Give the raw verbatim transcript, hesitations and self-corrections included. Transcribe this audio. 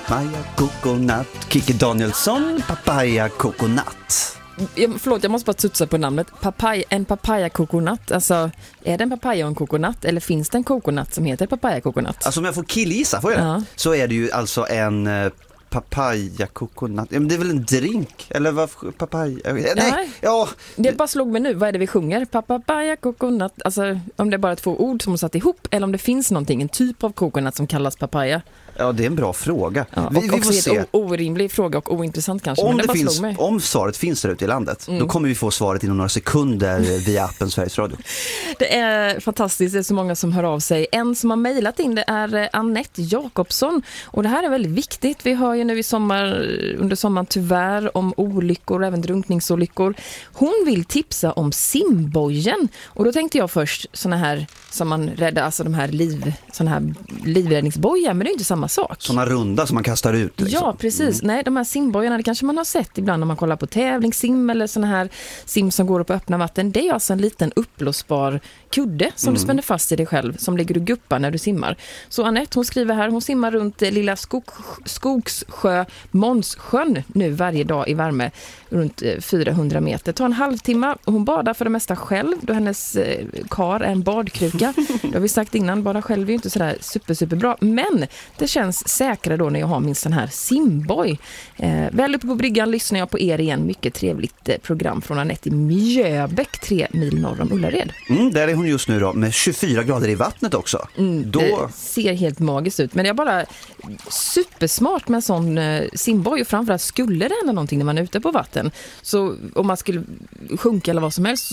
Papaya coconut. Kikki Danielsson, papaya coconut. Jag, förlåt, jag måste bara tutsa på namnet. Papaya, en papaya coconut. Alltså, är det en papaya och en coconut? Eller finns det en coconut som heter papaya coconut? Alltså om jag får killgissa, får jag Ja. så är det ju alltså en uh, papaya coconut. Ja, men det är väl en drink? Eller vad? Papaya? Nej, Nej. ja. Det bara slog mig nu. Vad är det vi sjunger? Papaya coconut. Alltså, om det är bara två ord som har satt ihop. Eller om det finns någonting, en typ av coconut som kallas papaya. Ja, det är en bra fråga. Ja, vi, och vi får också se. en orimlig fråga och ointressant kanske. Om, men det, det bara finns, slog mig. om svaret finns där ute i landet, Mm. då kommer vi få svaret inom några sekunder via appen Sveriges Radio. Det är fantastiskt, det är så många som hör av sig. En som har mejlat in det är Annette Jakobsson. Och det här är väldigt viktigt. Vi hör ju nu i sommar, under sommaren tyvärr om olyckor, även drunkningsolyckor. Hon vill tipsa om simbojen. Och då tänkte jag först såna här som man räddar, alltså de här liv, såna här livräddningsbojar, men det är inte samma sak. Såna runda som man kastar ut. Liksom. Ja, precis. Mm. Nej, de här simbojarna, det kanske man har sett ibland när man kollar på tävlingssim eller såna här sim som går upp på öppna vatten. Det är alltså en liten uppblåsbar kudde som mm. du spänner fast i dig själv, som ligger och guppar när du simmar. Så Annette, hon skriver här, hon simmar runt lilla skog, Skogssjö, Månssjön nu varje dag i värme runt fyrahundra meter. Det tar en halvtimme och hon badar för det mesta själv då hennes eh, kar är en badkruka. Det har vi sagt innan, bada själv är ju inte sådär super, super bra. Men det känns säkrare då när jag har min sån här simboj. Eh, väl uppe på bryggan lyssnar jag på er igen. Mycket trevligt eh, program från Annette i Mjöbäck, tre mil norr om Ullared. Mm, där är hon just nu då, med tjugofyra grader i vattnet också. Mm, då... Det ser helt magiskt ut. Men det är bara supersmart med en sån eh, simboj. Och framförallt skulle det hända någonting när man är ute på vatten. Så om man skulle sjunka eller vad som helst